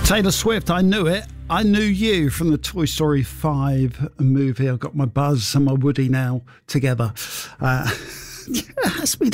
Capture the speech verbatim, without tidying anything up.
Taylor Swift, I knew it. I knew you from the Toy Story five movie. I've got my Buzz and my Woody now together. Uh, yeah, it has to be